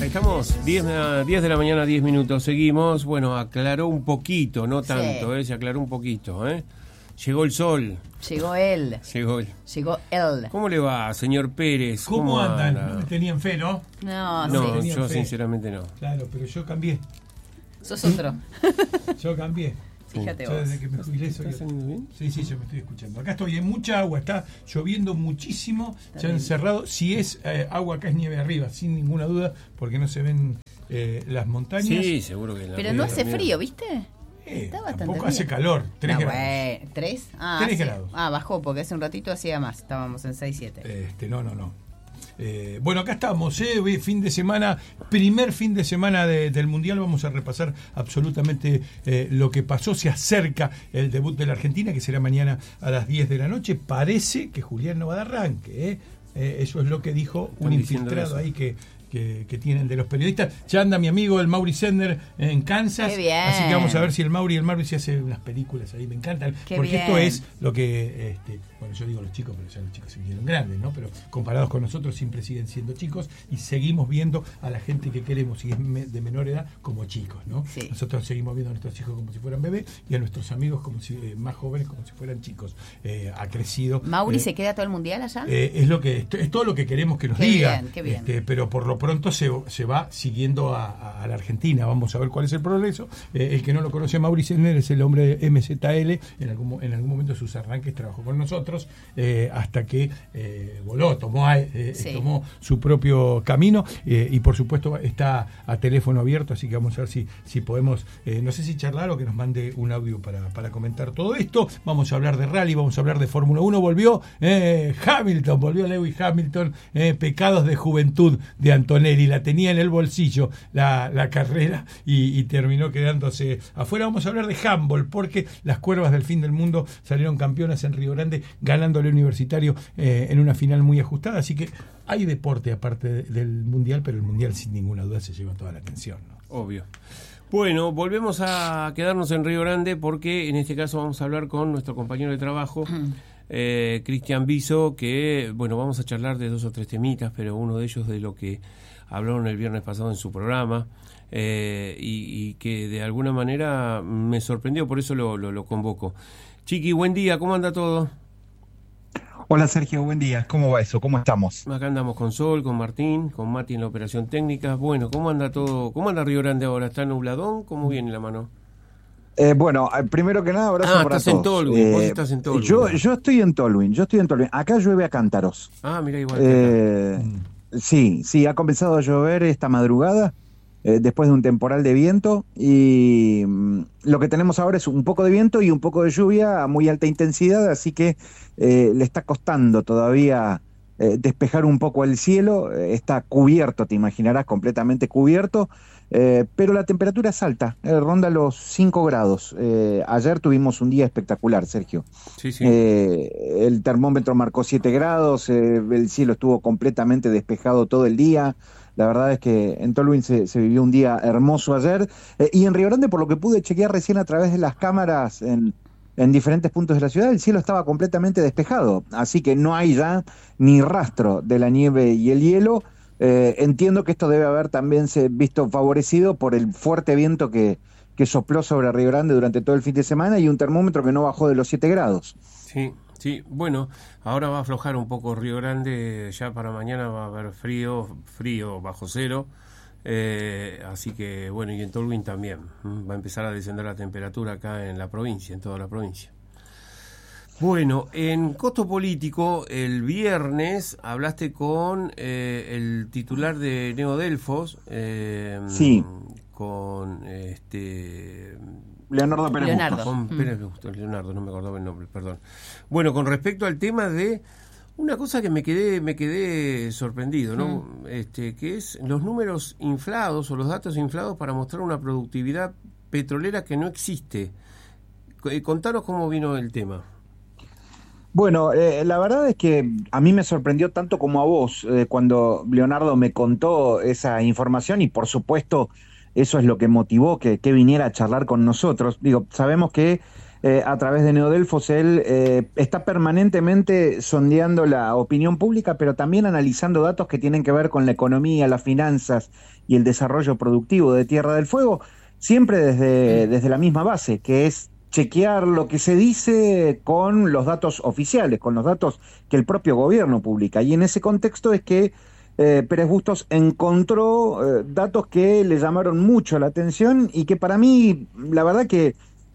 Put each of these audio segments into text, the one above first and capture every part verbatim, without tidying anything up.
Estamos diez de la mañana, diez minutos. Seguimos. Bueno, aclaró un poquito, no tanto, sí. eh, se aclaró un poquito. ¿eh? Llegó el sol. Llegó él. Llegó él. Llegó él. ¿Cómo le va, señor Pérez? ¿Cómo, ¿Cómo andan? Anda? No me tenían fe, ¿no? No, no sí. yo fe. sinceramente no. Claro, pero yo cambié. Sos otro. Yo cambié. Fíjate yo vos. Desde que me jubilé soy ¿Estás saliendo bien? Sí, sí, yo me estoy escuchando. Acá estoy en mucha agua, está lloviendo muchísimo, Está ya bien. encerrado. Si es eh, agua, acá es nieve arriba, sin ninguna duda, porque no se ven eh, las montañas. Sí, seguro que la Pero no hace frío, ¿viste? Eh, Está bastante tampoco bien. hace calor, tres No, grados. güey, ¿tres? Ah, Tres sí. grados. Ah, bajó, porque hace un ratito hacía más. Estábamos en seis, siete. Este, no, no, no. Eh, bueno, acá estamos, eh, fin de semana, primer fin de semana de, del Mundial. Vamos a repasar absolutamente eh, lo que pasó. Se acerca el debut de la Argentina, que será mañana a las diez de la noche. Parece que Julián no va de arranque. Eh. Eh, eso es lo que dijo Están un infiltrado eso. ahí que, que, que tienen de los periodistas. Ya anda mi amigo el Mauri Sender en Kansas. Qué bien. Así que vamos a ver si el Mauri, el Mauri se hace unas películas ahí. Me encantan. Qué porque bien. esto es lo que... Este, bueno, yo digo los chicos, pero ya los chicos se vieron grandes, ¿no? Pero comparados con nosotros siempre siguen siendo chicos y seguimos viendo a la gente que queremos, si es me- de menor edad, como chicos, ¿no? Sí. Nosotros seguimos viendo a nuestros hijos como si fueran bebés y a nuestros amigos como si eh, más jóvenes como si fueran chicos. Eh, ha crecido. ¿Mauri eh, se queda todo el mundial allá? eh, es lo que es todo lo que queremos que nos Qué diga. bien, qué bien. Este, pero por lo pronto se, se va siguiendo a, a- a la Argentina. Vamos a ver cuál es el progreso. Eh, el que no lo conoce a Mauri Sender es el hombre de M Z L. En algún, mo- en algún momento de sus arranques trabajó con nosotros. Eh, hasta que eh, voló, tomó, eh, Sí. tomó su propio camino eh, y por supuesto está a teléfono abierto, así que vamos a ver si, si podemos, eh, no sé si charlar o que nos mande un audio para, para comentar todo esto. Vamos a hablar de rally, vamos a hablar de Fórmula uno. Volvió eh, Hamilton, volvió Lewis Hamilton, eh, pecados de juventud de Antonelli, la tenía en el bolsillo la, la carrera y, y terminó quedándose afuera. Vamos a hablar de handball porque las cuervas del fin del mundo salieron campeonas en Río Grande ganándole Universitario eh, en una final muy ajustada, así que hay deporte aparte de, del Mundial, pero el Mundial sin ninguna duda se lleva toda la atención, ¿no? Obvio. Bueno, volvemos a quedarnos en Río Grande porque en este caso vamos a hablar con nuestro compañero de trabajo, eh, Cristian Biso, que, bueno, vamos a charlar de dos o tres temitas, pero uno de ellos de lo que hablaron el viernes pasado en su programa, eh, y, y que de alguna manera me sorprendió, por eso lo, lo, lo convoco. Chiqui, buen día, ¿cómo anda todo? Hola Sergio, buen día. ¿Cómo va eso? ¿Cómo estamos? Acá andamos con Sol, con Martín, con Mati en la operación técnica. Bueno, ¿cómo anda todo? ¿Cómo anda Río Grande ahora? ¿Está nubladón? ¿Cómo viene la mano? Eh, bueno, eh, primero que nada, abrazo Ah, para estás en todos. Tolwyn, vos estás en Tolwyn. Yo, yo estoy en Tolwyn, yo estoy en Tolwyn. Acá llueve a cántaros. Ah, mira, igual. que acá. Eh, sí, sí, ha comenzado a llover esta madrugada, eh, después de un temporal de viento, y mm, lo que tenemos ahora es un poco de viento y un poco de lluvia a muy alta intensidad, así que eh, le está costando todavía eh, despejar un poco el cielo. Eh, está cubierto, te imaginarás, completamente cubierto, eh, pero la temperatura es alta, eh, ronda los cinco grados. Eh, ayer tuvimos un día espectacular, Sergio. Sí, sí. Eh, el termómetro marcó siete grados, eh, el cielo estuvo completamente despejado todo el día. La verdad es que en Tolwyn se, se vivió un día hermoso ayer. Eh, y en Río Grande, por lo que pude chequear recién a través de las cámaras en, en diferentes puntos de la ciudad, el cielo estaba completamente despejado. Así que no hay ya ni rastro de la nieve y el hielo. Eh, entiendo que esto debe haber también se visto favorecido por el fuerte viento que, que sopló sobre Río Grande durante todo el fin de semana y un termómetro que no bajó de los siete grados. Sí, sí. Bueno, ahora va a aflojar un poco Río Grande. Ya para mañana va a haber frío, frío bajo cero. Eh, así que, bueno, y en Tolwyn también. ¿m? Va a empezar a descender la temperatura acá en la provincia, en toda la provincia. Bueno, en Costo Político, el viernes hablaste con eh, el titular de Neodelfos, eh, Sí. con este Leonardo Pérez Leonardo. Bustos. con Pérez Bustos, Leonardo, no me acordaba el nombre, perdón. Bueno, con respecto al tema de una cosa que me quedé me quedé sorprendido, ¿no? Mm. Este, que es los números inflados o los datos inflados para mostrar una productividad petrolera que no existe. Contanos cómo vino el tema. Bueno, eh, la verdad es que a mí me sorprendió tanto como a vos eh, cuando Leonardo me contó esa información y por supuesto eso es lo que motivó que, que viniera a charlar con nosotros. Digo, sabemos que eh, a través de Neodelfos, él eh, está permanentemente sondeando la opinión pública, pero también analizando datos que tienen que ver con la economía, las finanzas y el desarrollo productivo de Tierra del Fuego, siempre desde, desde la misma base, que es chequear lo que se dice con los datos oficiales, con los datos que el propio gobierno publica. Y en ese contexto es que eh, Pérez Bustos encontró eh, datos que le llamaron mucho la atención y que para mí, la verdad que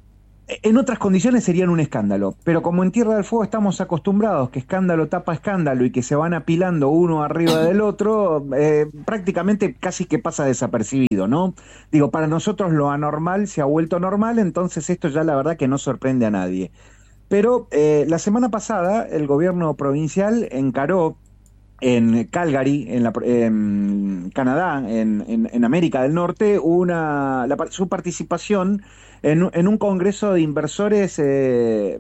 en otras condiciones serían un escándalo, pero como en Tierra del Fuego estamos acostumbrados que escándalo tapa escándalo y que se van apilando uno arriba del otro, eh, prácticamente casi que pasa desapercibido, ¿no? Digo, para nosotros lo anormal se ha vuelto normal, entonces esto ya la verdad que no sorprende a nadie. Pero eh, la semana pasada el gobierno provincial encaró en Calgary, en, la, en Canadá, en, en, en América del Norte, una, la, su participación en, en un congreso de inversores eh,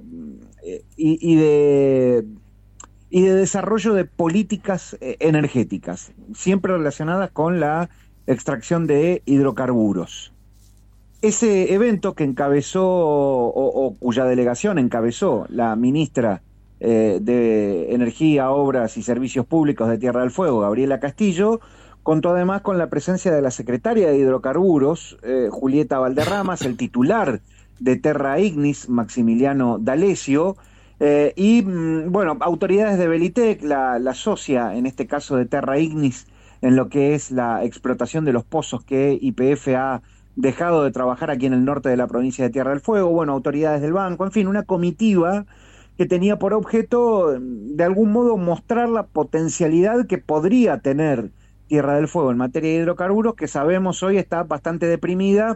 y, y, de, y de desarrollo de políticas energéticas, siempre relacionadas con la extracción de hidrocarburos. Ese evento que encabezó, o, o cuya delegación encabezó la ministra eh, de Energía, Obras y Servicios Públicos de Tierra del Fuego, Gabriela Castillo, contó además con la presencia de la secretaria de Hidrocarburos, eh, Julieta Valderramas, el titular de Terra Ignis, Maximiliano D'Alessio, eh, y, bueno, autoridades de Belitec, la, la socia, en este caso de Terra Ignis, en lo que es la explotación de los pozos que Y P F ha dejado de trabajar aquí en el norte de la provincia de Tierra del Fuego, bueno, autoridades del banco, en fin, una comitiva que tenía por objeto, de algún modo, mostrar la potencialidad que podría tener Tierra del Fuego en materia de hidrocarburos, que sabemos hoy está bastante deprimida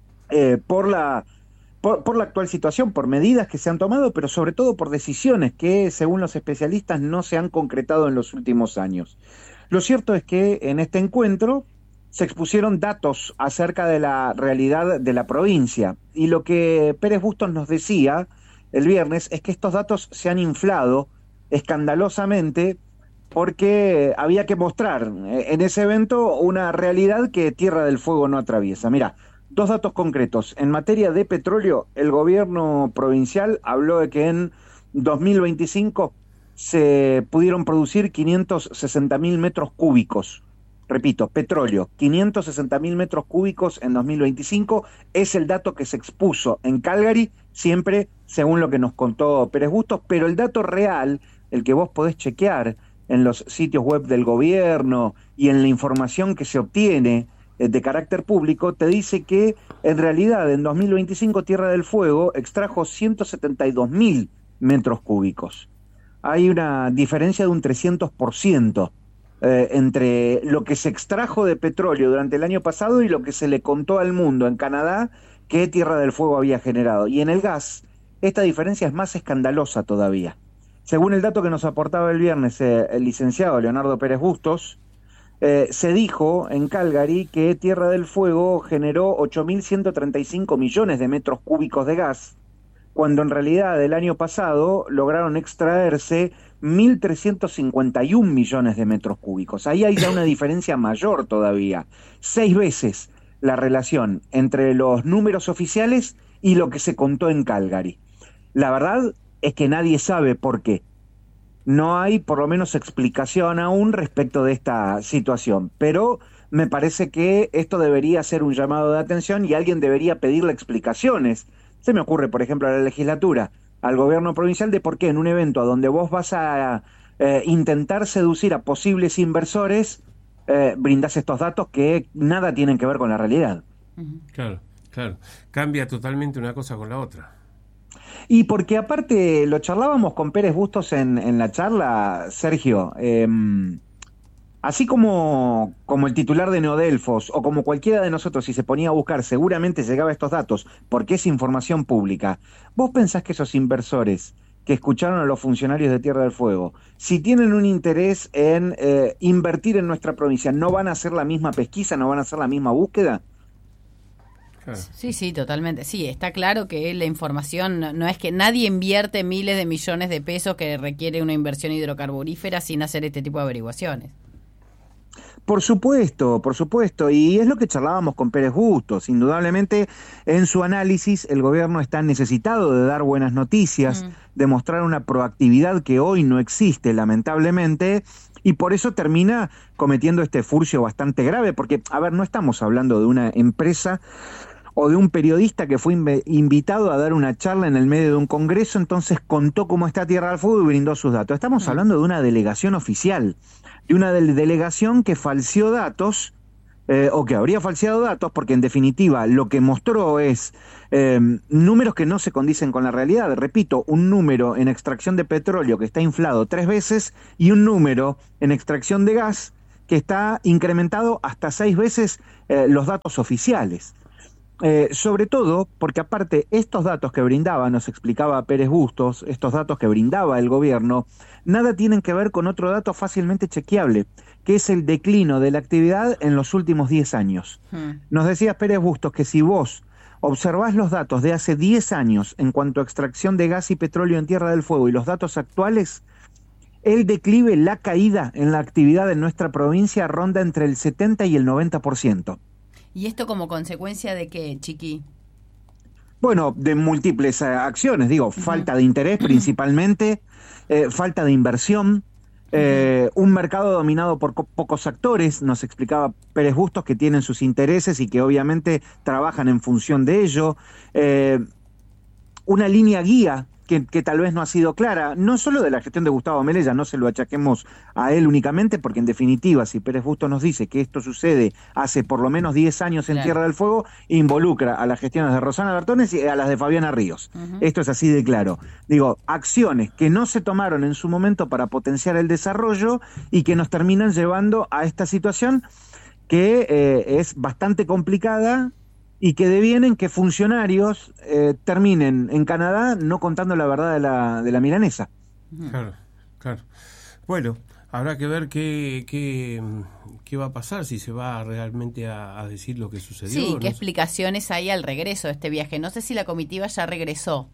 eh, por la por, por la actual situación, por medidas que se han tomado, pero sobre todo por decisiones que, según los especialistas, no se han concretado en los últimos años. Lo cierto es que en este encuentro se expusieron datos acerca de la realidad de la provincia, y lo que Pérez Bustos nos decía el viernes es que estos datos se han inflado escandalosamente porque había que mostrar en ese evento una realidad que Tierra del Fuego no atraviesa. Mira, dos datos concretos. En materia de petróleo, el gobierno provincial habló de que en dos mil veinticinco se pudieron producir quinientos sesenta mil metros cúbicos. Repito, petróleo, quinientos sesenta mil metros cúbicos en dos mil veinticinco es el dato que se expuso en Calgary, siempre según lo que nos contó Pérez Bustos, pero el dato real, el que vos podés chequear en los sitios web del gobierno y en la información que se obtiene eh, de carácter público, te dice que en realidad en dos mil veinticinco Tierra del Fuego extrajo ciento setenta y dos mil metros cúbicos. Hay una diferencia de un trescientos por ciento eh, entre lo que se extrajo de petróleo durante el año pasado y lo que se le contó al mundo en Canadá que Tierra del Fuego había generado. Y en el gas, esta diferencia es más escandalosa todavía. Según el dato que nos aportaba el viernes eh, el licenciado Leonardo Pérez Bustos, eh, se dijo en Calgary que Tierra del Fuego generó ocho mil ciento treinta y cinco millones de metros cúbicos de gas, cuando en realidad el año pasado lograron extraerse mil trescientos cincuenta y un millones de metros cúbicos. Ahí hay ya una diferencia mayor todavía, seis veces la relación entre los números oficiales y lo que se contó en Calgary. La verdad es que nadie sabe por qué. No hay por lo menos explicación aún respecto de esta situación, pero me parece que esto debería ser un llamado de atención y alguien debería pedirle explicaciones. Se me ocurre, por ejemplo, a la legislatura, al gobierno provincial, de por qué en un evento a donde vos vas a eh, intentar seducir a posibles inversores, eh, brindás estos datos que nada tienen que ver con la realidad. Claro, claro. Cambia totalmente una cosa con la otra. Y porque aparte lo charlábamos con Pérez Bustos en, en la charla, Sergio, eh, así como, como el titular de Neodelfos o como cualquiera de nosotros, si se ponía a buscar, seguramente llegaba a estos datos, porque es información pública. ¿Vos pensás que esos inversores que escucharon a los funcionarios de Tierra del Fuego, si tienen un interés en eh, invertir en nuestra provincia, no van a hacer la misma pesquisa, no van a hacer la misma búsqueda? Claro. Sí, sí, totalmente. Sí, está claro que la información, no, no es que nadie invierte miles de millones de pesos que requiere una inversión hidrocarburífera sin hacer este tipo de averiguaciones. Por supuesto, por supuesto, y es lo que charlábamos con Pérez Bustos. Indudablemente, en su análisis, el gobierno está necesitado de dar buenas noticias, mm. de mostrar una proactividad que hoy no existe, lamentablemente, y por eso termina cometiendo este furcio bastante grave, porque, a ver, no estamos hablando de una empresa o de un periodista que fue inv- invitado a dar una charla en el medio de un congreso, entonces contó cómo está Tierra del Fuego y brindó sus datos. Estamos mm. hablando de una delegación oficial, de una de- delegación que falseó datos, eh, o que habría falseado datos, porque en definitiva lo que mostró es eh, números que no se condicen con la realidad. Repito, un número en extracción de petróleo que está inflado tres veces y un número en extracción de gas que está incrementado hasta seis veces eh, los datos oficiales. Eh, sobre todo porque aparte estos datos que brindaba, nos explicaba Pérez Bustos, estos datos que brindaba el gobierno, nada tienen que ver con otro dato fácilmente chequeable, que es el declino de la actividad en los últimos diez años. Hmm. Nos decía Pérez Bustos que si vos observás los datos de hace diez años en cuanto a extracción de gas y petróleo en Tierra del Fuego y los datos actuales, el declive, la caída en la actividad en nuestra provincia ronda entre el setenta y el noventa por ciento. ¿Y esto como consecuencia de qué, Chiqui? Bueno, de múltiples uh, acciones, digo, uh-huh. falta de interés principalmente, eh, falta de inversión, eh, uh-huh. un mercado dominado por co- pocos actores, nos explicaba Pérez Bustos, que tienen sus intereses y que obviamente trabajan en función de ello, eh, una línea guía que, que tal vez no ha sido clara, no solo de la gestión de Gustavo Melella, no se lo achaquemos a él únicamente, porque en definitiva, si Pérez Bustos nos dice que esto sucede hace por lo menos diez años en claro. Tierra del Fuego, involucra a las gestiones de Rosana Bertones y a las de Fabiana Ríos. Uh-huh. Esto es así de claro. Digo, acciones que no se tomaron en su momento para potenciar el desarrollo y que nos terminan llevando a esta situación que eh, es bastante complicada, y que devienen que funcionarios eh, terminen en Canadá no contando la verdad de la, de la milanesa. Claro, claro. Bueno, habrá que ver qué, qué, qué va a pasar, si se va realmente a, a decir lo que sucedió. Sí, ¿no? qué explicaciones hay al regreso de este viaje. No sé si la comitiva ya regresó.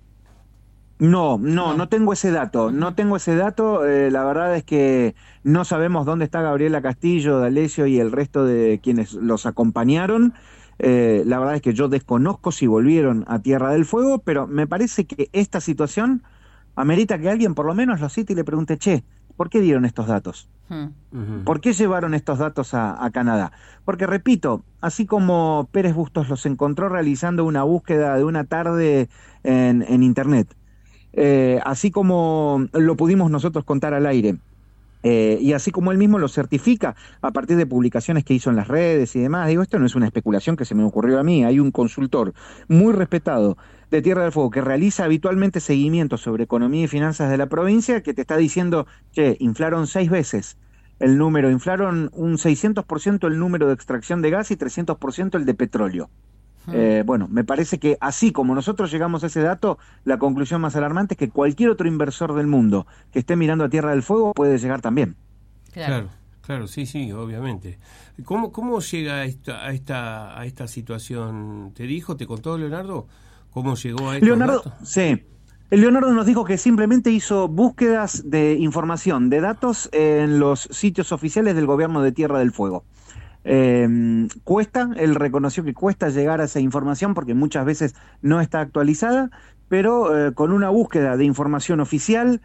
No, no, no, no tengo ese dato, no tengo ese dato, eh, la verdad es que no sabemos dónde está Gabriela Castillo, D'Alessio y el resto de quienes los acompañaron. Eh, la verdad es que yo desconozco si volvieron a Tierra del Fuego, pero me parece que esta situación amerita que alguien por lo menos lo cite y le pregunte, che, ¿por qué dieron estos datos? Hmm. Uh-huh. ¿Por qué llevaron estos datos a, a Canadá? Porque repito, así como Pérez Bustos los encontró realizando una búsqueda de una tarde en, en internet, eh, así como lo pudimos nosotros contar al aire, Eh, y así como él mismo lo certifica a partir de publicaciones que hizo en las redes y demás, digo, esto no es una especulación que se me ocurrió a mí, hay un consultor muy respetado de Tierra del Fuego que realiza habitualmente seguimientos sobre economía y finanzas de la provincia que te está diciendo, che, inflaron seis veces el número, inflaron un seiscientos por ciento el número de extracción de gas y trescientos por ciento el de petróleo. Eh, bueno, me parece que así como nosotros llegamos a ese dato, la conclusión más alarmante es que cualquier otro inversor del mundo que esté mirando a Tierra del Fuego puede llegar también. Claro, claro, claro sí, sí, obviamente. ¿Cómo, cómo llega a esta, a esta, a esta situación? ¿Te dijo, te contó Leonardo cómo llegó a esto? Leonardo, sí. Leonardo nos dijo que simplemente hizo búsquedas de información, de datos en los sitios oficiales del gobierno de Tierra del Fuego. Eh, cuesta, él reconoció que cuesta llegar a esa información porque muchas veces no está actualizada, pero eh, con una búsqueda de información oficial,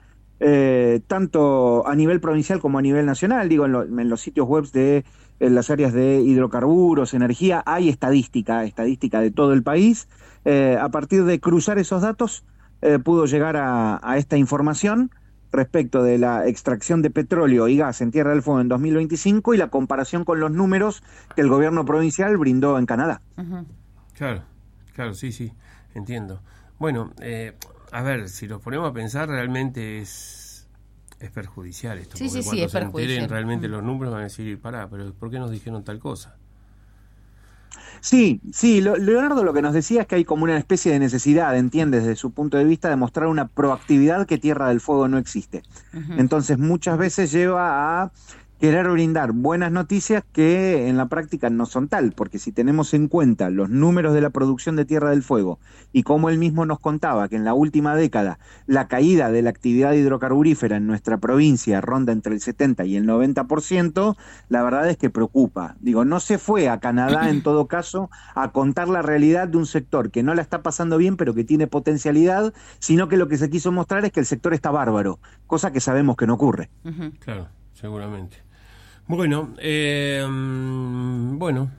eh, tanto a nivel provincial como a nivel nacional, digo, en, lo, en los sitios web de en las áreas de hidrocarburos, energía, hay estadística, estadística de todo el país. Eh, a partir de cruzar esos datos, eh, pudo llegar a, a esta información respecto de la extracción de petróleo y gas en Tierra del Fuego en dos mil veinticinco y la comparación con los números que el gobierno provincial brindó en Canadá. Uh-huh. Claro, claro, sí, sí, entiendo. Bueno, eh, a ver, si nos ponemos a pensar, realmente es es perjudicial esto. Sí, porque sí, cuando sí, es se perjudicial. enteren realmente uh-huh. los números van a decir, pará, pero ¿por qué nos dijeron tal cosa? Sí, sí, Leonardo lo que nos decía es que hay como una especie de necesidad, ¿entiendes? Desde su punto de vista de mostrar una proactividad que Tierra del Fuego no existe. Uh-huh. Entonces muchas veces lleva a querer brindar buenas noticias que en la práctica no son tal, porque si tenemos en cuenta los números de la producción de Tierra del Fuego y como él mismo nos contaba que en la última década la caída de la actividad hidrocarburífera en nuestra provincia ronda entre el setenta y el noventa por ciento, la verdad es que preocupa. Digo, no se fue a Canadá en todo caso a contar la realidad de un sector que no la está pasando bien pero que tiene potencialidad, sino que lo que se quiso mostrar es que el sector está bárbaro, cosa que sabemos que no ocurre. Uh-huh. Claro, seguramente. Bueno, eh, bueno,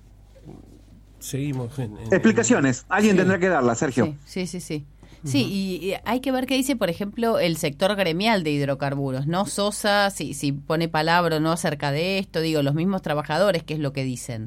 seguimos. En, en, Explicaciones, alguien sí. tendrá que darlas, Sergio. Sí, sí, sí. sí. Sí, y, y hay que ver qué dice, por ejemplo, el sector gremial de hidrocarburos, ¿no? Sosa, si, si pone palabra o no acerca de esto, digo, los mismos trabajadores, ¿qué es lo que dicen?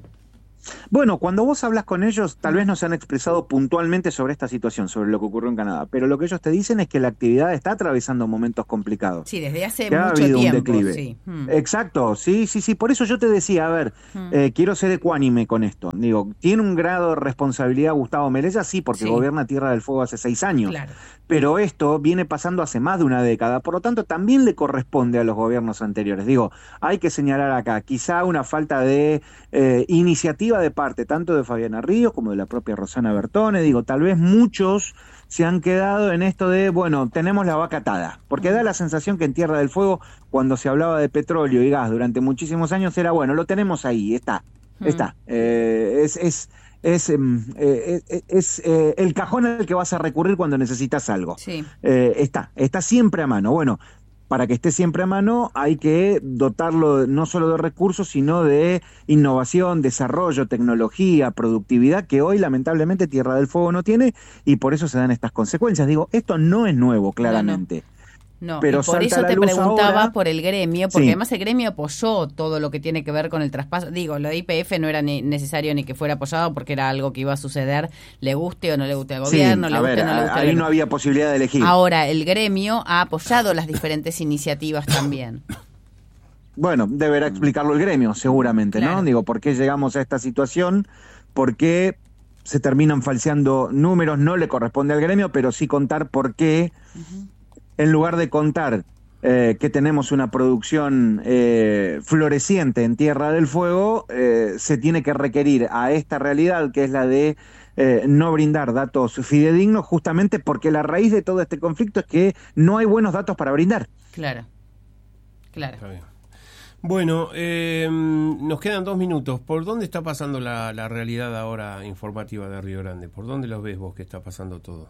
Bueno, cuando vos hablas con ellos, tal vez no se han expresado puntualmente sobre esta situación, sobre lo que ocurrió en Canadá, pero lo que ellos te dicen es que la actividad está atravesando momentos complicados. Sí, desde hace que mucho ha habido tiempo. Un declive. Sí. Hmm. Exacto, sí, sí, sí. Por eso yo te decía, a ver, hmm. eh, quiero ser ecuánime con esto. Digo, ¿tiene un grado de responsabilidad Gustavo Melella? Sí, porque sí. gobierna Tierra del Fuego hace seis años. Claro. Pero esto viene pasando hace más de una década, por lo tanto también le corresponde a los gobiernos anteriores. Digo, hay que señalar acá, quizá una falta de eh, iniciativa de parte tanto de Fabiana Ríos como de la propia Rosana Bertone. Digo, tal vez muchos se han quedado en esto de, bueno, tenemos la vaca atada, porque da la sensación que en Tierra del Fuego, cuando se hablaba de petróleo y gas durante muchísimos años, era, bueno, lo tenemos ahí, está, mm. está, eh, es... es es, eh, es, es eh, el cajón al que vas a recurrir cuando necesitas algo. Sí. Eh, está, está siempre a mano. Bueno, para que esté siempre a mano hay que dotarlo no solo de recursos, sino de innovación, desarrollo, tecnología, productividad, que hoy lamentablemente Tierra del Fuego no tiene, y por eso se dan estas consecuencias. Digo, esto no es nuevo, claramente. No, no. No, pero y por eso te preguntaba ahora, por el gremio, porque sí. además el gremio apoyó todo lo que tiene que ver con el traspaso. Digo, lo de I P F no era ni necesario ni que fuera apoyado porque era algo que iba a suceder, le guste o no le guste al gobierno, sí, le a guste ver, o no le guste. Ahí no había posibilidad de elegir. Ahora, el gremio ha apoyado las diferentes iniciativas también. Bueno, deberá explicarlo el gremio, seguramente, claro. ¿no? Digo, ¿por qué llegamos a esta situación? ¿Por qué se terminan falseando números? No le corresponde al gremio, pero sí contar por qué, uh-huh. en lugar de contar Eh, que tenemos una producción eh, floreciente en Tierra del Fuego, eh, se tiene que requerir a esta realidad, que es la de eh, no brindar datos fidedignos, justamente porque la raíz de todo este conflicto es que no hay buenos datos para brindar. Claro, claro. Está bien. Bueno, eh, nos quedan dos minutos. ¿Por dónde está pasando la, la realidad ahora informativa de Río Grande? ¿Por dónde los ves vos que está pasando todo?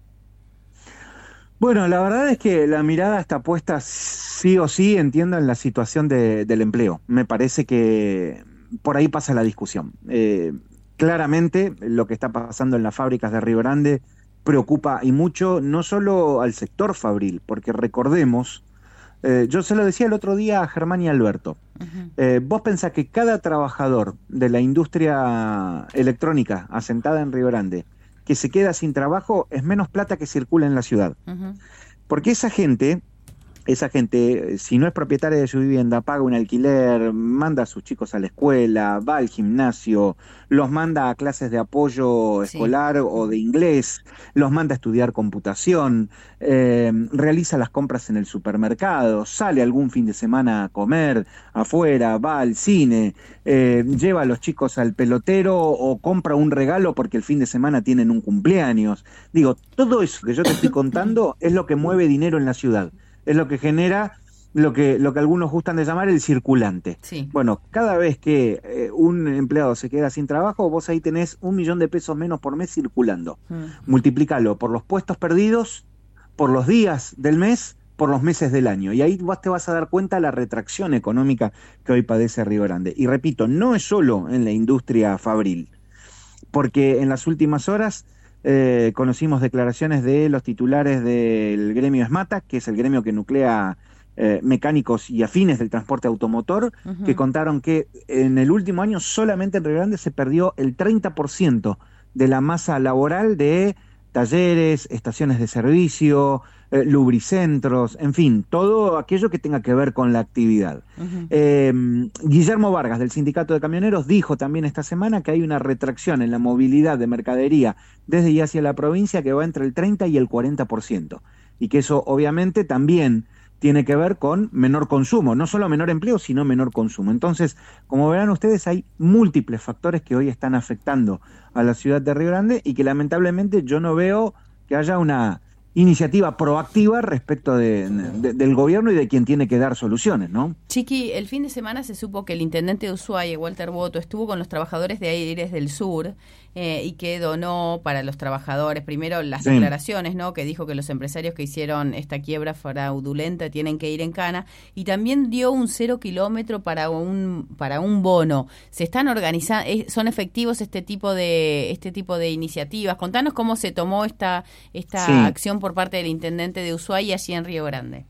Bueno, la verdad es que la mirada está puesta sí o sí, entiendo, en la situación de, del empleo. Me parece que por ahí pasa la discusión. Eh, claramente lo que está pasando en las fábricas de Río Grande preocupa y mucho, no solo al sector fabril, porque recordemos, eh, yo se lo decía el otro día a Germán y Alberto, uh-huh. eh, vos pensás que cada trabajador de la industria electrónica asentada en Río Grande que se queda sin trabajo es menos plata que circula en la ciudad. Uh-huh. Porque esa gente, esa gente, si no es propietaria de su vivienda, paga un alquiler, manda a sus chicos a la escuela, va al gimnasio, los manda a clases de apoyo sí. escolar o de inglés, los manda a estudiar computación, eh, realiza las compras en el supermercado, sale algún fin de semana a comer afuera, va al cine, eh, lleva a los chicos al pelotero o compra un regalo porque el fin de semana tienen un cumpleaños. Digo, todo eso que yo te estoy contando es lo que mueve dinero en la ciudad. Es lo que genera lo que lo que algunos gustan de llamar el circulante. Sí. Bueno, cada vez que eh, un empleado se queda sin trabajo, vos ahí tenés un millón de pesos menos por mes circulando. Mm. Multiplícalo por los puestos perdidos, por los días del mes, por los meses del año. Y ahí vos te vas a dar cuenta de la retracción económica que hoy padece Río Grande. Y repito, no es solo en la industria fabril, porque en las últimas horas Eh, conocimos declaraciones de los titulares del gremio ESMATA, que es el gremio que nuclea eh, mecánicos y afines del transporte automotor, uh-huh. que contaron que en el último año solamente en Río Grande se perdió el treinta por ciento de la masa laboral de talleres, estaciones de servicio, eh, lubricentros, en fin, todo aquello que tenga que ver con la actividad. Uh-huh. Eh, Guillermo Vargas, del Sindicato de Camioneros, dijo también esta semana que hay una retracción en la movilidad de mercadería desde y hacia la provincia que va entre el treinta y el cuarenta por ciento, y que eso obviamente también tiene que ver con menor consumo, no solo menor empleo, sino menor consumo. Entonces, como verán ustedes, hay múltiples factores que hoy están afectando a la ciudad de Río Grande y que lamentablemente yo no veo que haya una iniciativa proactiva respecto de, de, del gobierno y de quien tiene que dar soluciones, ¿no? Chiqui, el fin de semana se supo que el intendente de Ushuaia, Walter Boto, estuvo con los trabajadores de Aires del Sur eh, y que donó para los trabajadores, primero las sí. declaraciones, ¿no? Que dijo que los empresarios que hicieron esta quiebra fraudulenta tienen que ir en cana, y también dio un cero kilómetro para un para un bono. Se están organizando, son efectivos este tipo de este tipo de iniciativas. Contanos cómo se tomó esta esta sí. acción por parte del intendente de Ushuaia allí en Río Grande.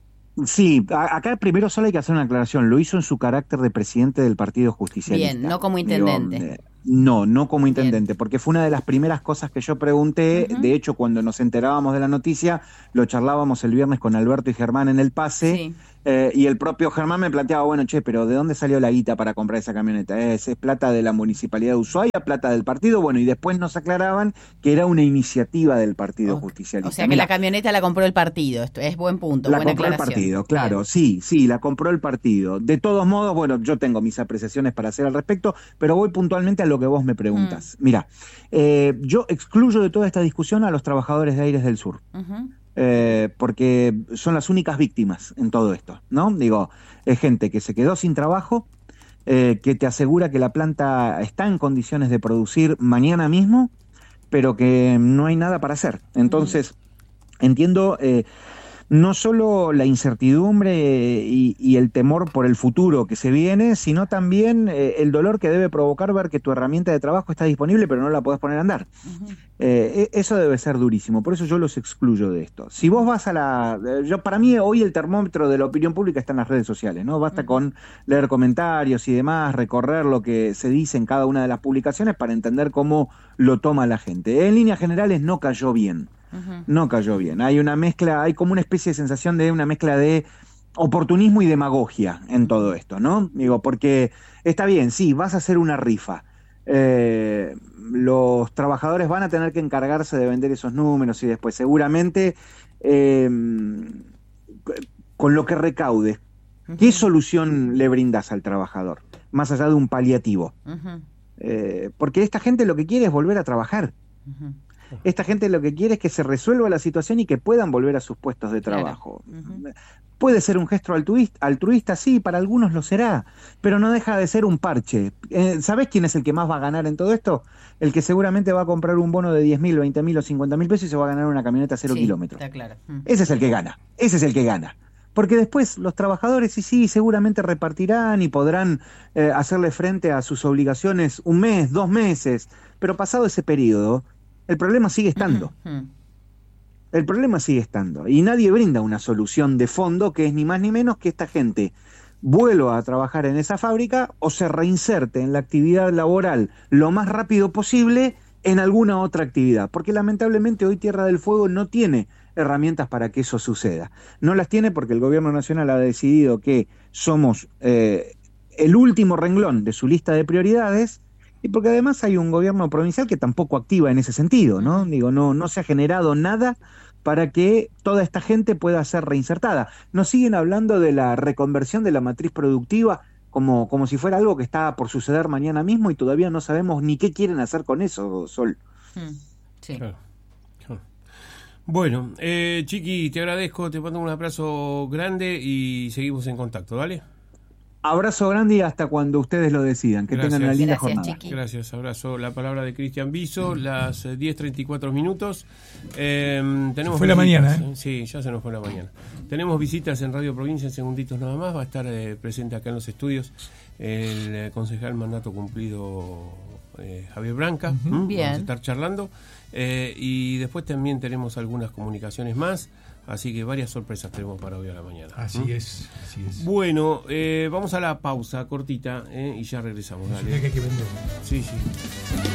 Sí, acá primero solo hay que hacer una aclaración. Lo hizo en su carácter de presidente del Partido Justicialista. Bien, no como intendente. Digo, eh, no, no como intendente, Bien. porque fue una de las primeras cosas que yo pregunté. Uh-huh. De hecho, cuando nos enterábamos de la noticia, lo charlábamos el viernes con Alberto y Germán en el pase. Sí. Eh, y el propio Germán me planteaba, bueno, che, pero ¿de dónde salió la guita para comprar esa camioneta? ¿Es, es plata de la Municipalidad de Ushuaia, plata del partido? Bueno, y después nos aclaraban que era una iniciativa del Partido okay. Justicialista. O sea que Mirá, la camioneta la compró el partido, esto es buen punto, la buena compró aclaración. El partido, claro, Bien. sí, sí, la compró el partido. De todos modos, bueno, yo tengo mis apreciaciones para hacer al respecto, pero voy puntualmente a lo que vos me preguntas. Mm. Mirá, eh, yo excluyo de toda esta discusión a los trabajadores de Aires del Sur. Uh-huh. Eh, porque son las únicas víctimas en todo esto, ¿no? Digo, es gente que se quedó sin trabajo, eh, que te asegura que la planta está en condiciones de producir mañana mismo, pero que no hay nada para hacer. Entonces, mm. entiendo eh, no solo la incertidumbre y, y el temor por el futuro que se viene, sino también eh, el dolor que debe provocar ver que tu herramienta de trabajo está disponible, pero no la podés poner a andar. Uh-huh. Eh, eso debe ser durísimo, por eso yo los excluyo de esto. Si vos vas a la... yo para mí hoy el termómetro de la opinión pública está en las redes sociales, ¿no? Basta uh-huh. con leer comentarios y demás, recorrer lo que se dice en cada una de las publicaciones para entender cómo lo toma la gente. En líneas generales no cayó bien. Uh-huh. No cayó bien. Hay una mezcla, hay como una especie de sensación de una mezcla de oportunismo y demagogia en todo esto, ¿no? Digo, porque está bien, sí, vas a hacer una rifa. Eh, los trabajadores van a tener que encargarse de vender esos números y después seguramente eh, con lo que recaude, uh-huh. ¿qué solución le brindas al trabajador? Más allá de un paliativo. Uh-huh. Eh, porque esta gente lo que quiere es volver a trabajar. Uh-huh. Esta gente lo que quiere es que se resuelva la situación y que puedan volver a sus puestos de trabajo. Claro. Uh-huh. Puede ser un gesto altruista, altruista, sí, para algunos lo será, pero no deja de ser un parche. Eh, ¿Sabés quién es el que más va a ganar en todo esto? El que seguramente va a comprar un bono de diez mil, veinte mil o cincuenta mil pesos y se va a ganar una camioneta cero sí, kilómetros. Está claro. Uh-huh. Ese es el que gana, ese es el que gana. Porque después los trabajadores sí, sí, seguramente repartirán y podrán eh, hacerle frente a sus obligaciones un mes, dos meses, pero pasado ese periodo, el problema sigue estando. Uh-huh. El problema sigue estando. Y nadie brinda una solución de fondo que es ni más ni menos que esta gente vuelva a trabajar en esa fábrica o se reinserte en la actividad laboral lo más rápido posible en alguna otra actividad. Porque lamentablemente hoy Tierra del Fuego no tiene herramientas para que eso suceda. No las tiene porque el gobierno nacional ha decidido que somos eh, el último renglón de su lista de prioridades. Y porque además hay un gobierno provincial que tampoco activa en ese sentido, ¿no? Digo, no, no se ha generado nada para que toda esta gente pueda ser reinsertada. Nos siguen hablando de la reconversión de la matriz productiva como, como si fuera algo que está por suceder mañana mismo y todavía no sabemos ni qué quieren hacer con eso, Sol. Sí. Claro. Claro. Bueno, eh, Chiqui, te agradezco, te mando un abrazo grande y seguimos en contacto, ¿vale? Abrazo grande y hasta cuando ustedes lo decidan. Que Gracias. Tengan una linda Gracias, jornada. Chiqui. Gracias, abrazo. La palabra de Cristian Biso, las diez treinta y cuatro minutos. Eh, tenemos fue visitas, la mañana, ¿eh? Sí, ya se nos fue la mañana. Tenemos visitas en Radio Provincia en segunditos nada más. Va a estar eh, presente acá en los estudios el eh, concejal mandato cumplido eh, Javier Branca. Uh-huh. ¿Mm? Bien. Vamos a estar charlando. Eh, y después también tenemos algunas comunicaciones más. Así que varias sorpresas tenemos para hoy a la mañana. Así ¿Mm? es, así es. Bueno, eh, vamos a la pausa cortita eh, y ya regresamos. Dale. Que hay que vender. Sí, sí.